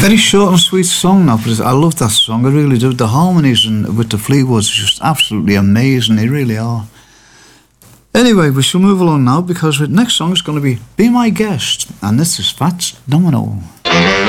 Very short and sweet song now, but I love that song. I really do. The harmonies and with the Fleetwoods are just absolutely amazing. They really are. Anyway, we shall move along now because the next song is going to be My Guest, and this is Fats Domino.